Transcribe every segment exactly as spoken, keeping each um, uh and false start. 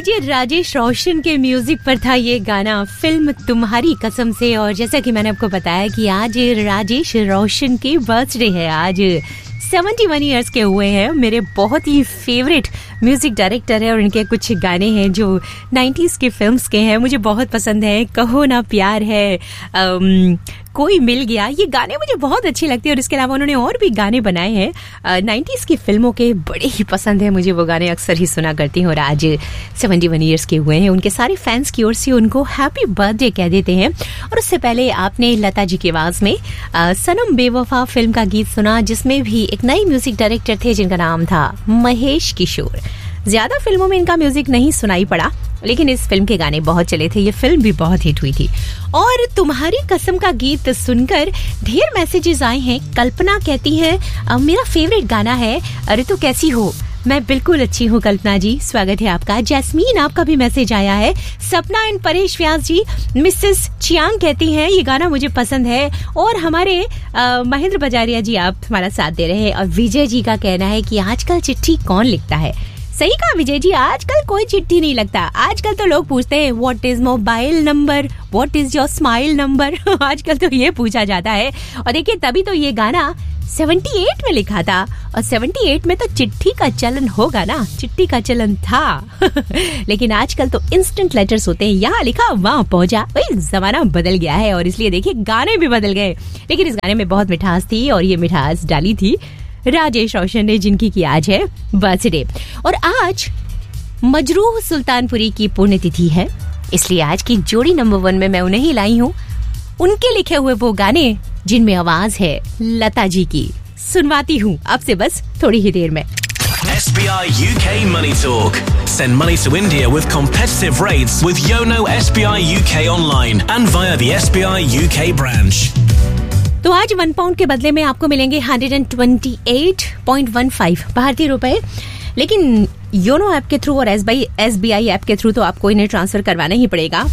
लीजिए, राजेश रोशन के म्यूजिक पर था ये गाना, फिल्म तुम्हारी कसम से। और जैसा कि मैंने आपको बताया कि आज राजेश रोशन की बर्थडे है, आज इकहत्तर इयर्स के हुए हैं। मेरे बहुत ही फेवरेट म्यूजिक डायरेक्टर है और इनके कुछ गाने हैं जो नाइंटीज़ के फिल्म्स के हैं, मुझे बहुत पसंद है। कहो ना प्यार है, आम, कोई मिल गया, ये गाने मुझे बहुत अच्छे लगते हैं। और इसके अलावा उन्होंने और भी गाने बनाए हैं नाइंटीज़ की फिल्मों के, बड़े ही पसंद है मुझे वो गाने, अक्सर ही सुना करती हूँ। और आज इकहत्तर इयर्स के हुए हैं, उनके सारे फैंस की ओर से उनको हैप्पी बर्थडे कह देते हैं। और उससे पहले आपने लता जी की आवाज में आ, सनम बेवफा फिल्म का गीत सुना, जिसमें भी एक नए म्यूजिक डायरेक्टर थे जिनका नाम था महेश किशोर। ज्यादा फिल्मों में इनका म्यूजिक नहीं सुनाई पड़ा, लेकिन इस फिल्म के गाने बहुत चले थे, ये फिल्म भी बहुत हिट हुई थी। और तुम्हारी कसम का गीत सुनकर ढेर मैसेजेस आए हैं। कल्पना कहती है मेरा फेवरेट गाना है, अरे तो कैसी हो, मैं बिल्कुल अच्छी हूँ कल्पना जी, स्वागत है आपका। जैस्मीन, आपका भी मैसेज आया है। सपना and Paresh Vyas ji, Mrs Chiang कहती हैं ये गाना मुझे पसंद है। और हमारे महेंद्र बजारिया जी, आप हमारा साथ दे रहे हैं। और विजय जी का कहना है कि आजकल चिट्ठी कौन लिखता है। सही कहा विजय जी, आजकल कोई चिट्ठी नहीं लगता। आजकल तो लोग पूछते हैं what is mobile number, what is your smile number, आजकल तो ये पूछा जाता है। और देखिए, तभी तो ये गाना अठहत्तर में लिखा था, और अठहत्तर में तो चिट्ठी का चलन होगा ना, चिट्ठी का चलन था। लेकिन आजकल तो इंस्टेंट लेटर्स होते हैं, यहाँ लिखा वहाँ पहुंचा। भाई जमाना बदल गया है, और इसलिए देखिए गाने भी बदल गए। लेकिन इस गाने में बहुत मिठास थी, और ये मिठास डाली थी राजेश रोशन ने, जिनकी की आज है बर्थडे। और आज मजरूह सुल्तानपुरी की पुण्यतिथि है, इसलिए आज की जोड़ी नंबर वन में मैं उन्हें ही लाई हूँ। उनके लिखे हुए वो गाने जिनमें आवाज है लता जी की, सुनवाती हूँ आपसे बस थोड़ी ही देर में। S B I U K Money Talk. Send money to India with competitive rates with Yono S B I U K online and via the S B I U K branch. तो आज one pound के बदले में आपको मिलेंगे एक सौ अट्ठाईस पॉइंट पंद्रह भारतीय रुपए। लेकिन योनो ऐप के थ्रू और एस बी आई ऐप के थ्रू तो आपको इन्हें ट्रांसफर करवाना ही पड़ेगा।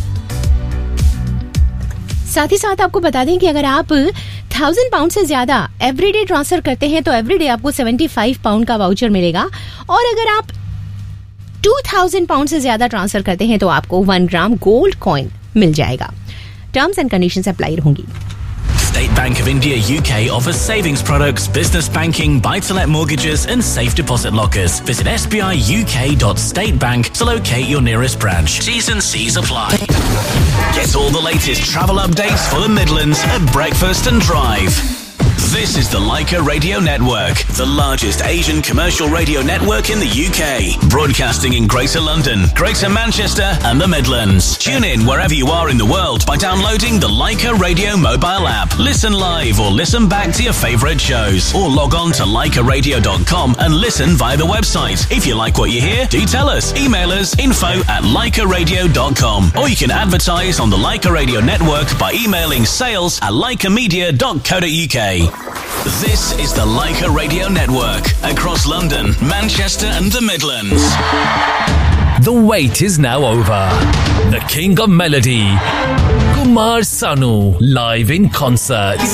साथ ही साथ आपको बता दें कि अगर आप थाउजेंड पाउंड से ज्यादा एवरीडे ट्रांसफर करते हैं तो एवरीडे आपको पचहत्तर पाउंड का वाउचर मिलेगा। और अगर आप दो हज़ार पाउंड से ज्यादा ट्रांसफर करते हैं तो आपको वन ग्राम गोल्ड कॉइन मिल जाएगा। टर्म्स एंड कंडीशंस अप्लाई रहेंगी। State Bank of India U K offers savings products, business banking, buy-to-let mortgages and safe deposit lockers. Visit s b i u k dot state bank to locate your nearest branch. T's and C's apply. Get all the latest travel updates for the Midlands at Breakfast and Drive. This is the Leica Radio Network, the largest Asian commercial radio network in the U K, broadcasting in Greater London, Greater Manchester and the Midlands. Tune in wherever you are in the world by downloading the Leica Radio mobile app. Listen live or listen back to your favourite shows, or log on to leica radio dot com and listen via the website. If you like what you hear, do tell us. Email us info at leica radio dot com, or you can advertise on the Leica Radio Network by emailing sales at leica media dot co dot u k. This is the Leica Radio Network across London, Manchester and the Midlands. The wait is now over. The King of Melody, Kumar Sanu, live in concert.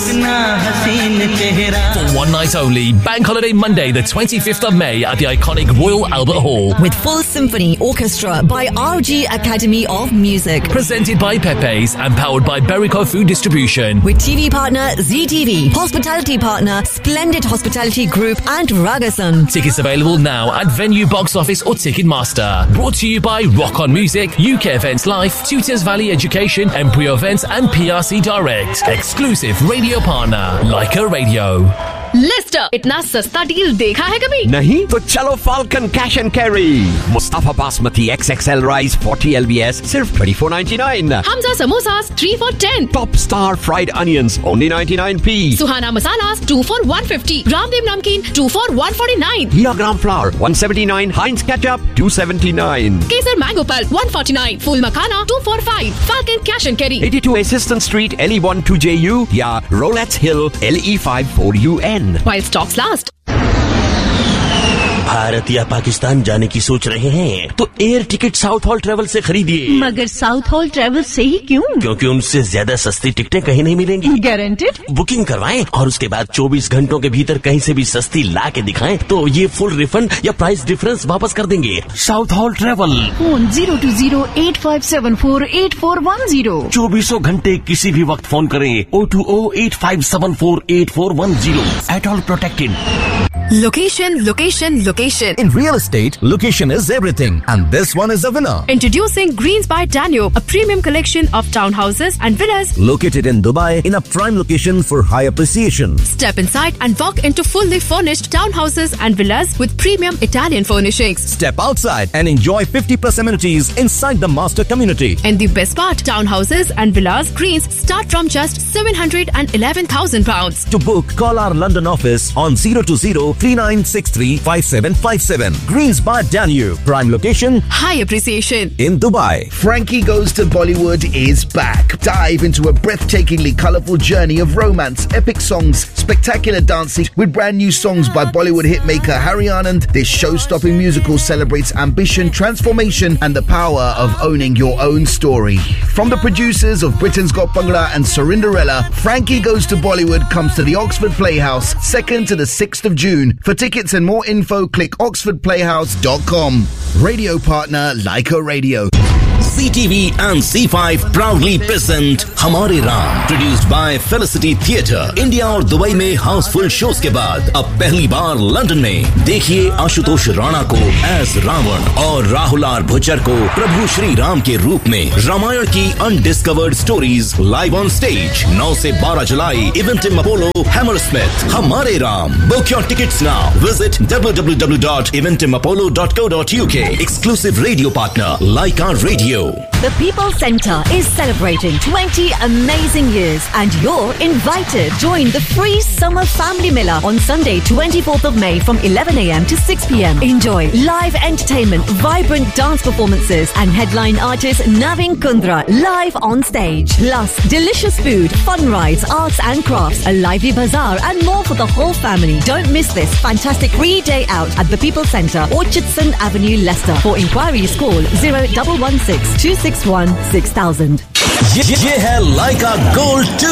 For one night only, Bank Holiday Monday, the twenty-fifth of May at the iconic Royal Albert Hall. With full symphony orchestra by R G Academy of Music. Presented by Pepe's and powered by Berico Food Distribution. With T V partner Z T V, hospitality partner Splendid Hospitality Group and Ragasan. Tickets available now at Venue Box Office or Ticketmaster. Brought to you by Rock On Music, U K Events Life, Tutors Valley Education, Embryo Events and P R C Direct. Exclusive radio partner, Leica Radio. Leicester, इतना सस्ता deal देखा है कभी? नहीं? तो चलो falcon cash and carry. Mustafa basmati x x L rice चालीस L B S सिर्फ चौबीस निन्यानवे। Hamza samosas three for ten. Top star fried onions only निन्यानवे P. Suhana masalas to for one fifty. Ramdev नमकीन to for one forty nine. Here gram flower one seventy nine. हाइंस ketchup to seventy nine. Kesar mango pulp one forty nine. Full makhana to for five. Falcon cash and carry eighty two Assistant Street L E one two J U या Rolettes Hill L E five four U N. While stocks last. Bharat या पाकिस्तान जाने की सोच रहे हैं तो air ticket south hall travel से खरीदिए। मगर साउथ हॉल ट्रेवल से ही क्यों? क्योंकि उनसे ज्यादा सस्ती टिकटें कहीं नहीं मिलेंगी। गारंटेड? बुकिंग करवाएं और उसके बाद चौबीस घंटों के भीतर कहीं से भी सस्ती ला के दिखाएं तो ये फुल रिफंड या प्राइस डिफरेंस वापस कर देंगे। South hall travel, phone zero to zero eight five seven four eight four one zero. चौबीसों घंटे किसी भी वक्त फोन करें O two O eight five seven four eight four one zero. At all protected. Location, location, location. In real estate, location is everything. And this one is a winner. Introducing Greens by Danube, a premium collection of townhouses and villas. Located in Dubai in a prime location for high appreciation. Step inside and walk into fully furnished townhouses and villas with premium Italian furnishings. Step outside and enjoy fifty plus amenities inside the master community. And the best part, townhouses and villas Greens start from just seven hundred eleven thousand pounds. To book, call our London office on zero two zero three nine six three five seven five seven. Greens by Danube. Prime location. High appreciation. In Dubai. Frankie Goes to Bollywood is back. Dive into a breathtakingly colourful journey of romance, epic songs, spectacular dancing with brand new songs by Bollywood hitmaker Harry Anand. This show-stopping musical celebrates ambition, transformation and the power of owning your own story. From the producers of Britain's Got Bhangra and Sarinderella, Frankie Goes to Bollywood comes to the Oxford Playhouse second to the sixth of June. For tickets and more info, click oxford playhouse dot com. Radio partner Leica Radio. C T V and C five proudly present हमारे Ram, produced by Felicity Theatre. India और Dubai में Housefull shows के बाद अब पहली बार London में देखिए आशुतोष राणा को एज रावण और राहुल आर भुच्चर को प्रभु श्री राम के रूप में। रामायण की undiscovered stories live on stage नौ से बारह जुलाई इवेंटिम अपोलो हैमरस्मिथ। हमारे Ram, book your tickets now, visit W W W dot इवेंटिम Apollo dot co dot U के। Exclusive radio partner Leica Radio. The People Centre is celebrating twenty amazing years and you're invited. Join the free Summer Family Mela on Sunday twenty-fourth of May from eleven a m to six p m. Enjoy live entertainment, vibrant dance performances and headline artist Navin Kundra live on stage. Plus delicious food, fun rides, arts and crafts, a lively bazaar and more for the whole family. Don't miss this fantastic free day out at the People Centre, Orchardson Avenue, Leicester. For inquiries call zero one one six two six one six thousand. ये, ये है Leica Gold two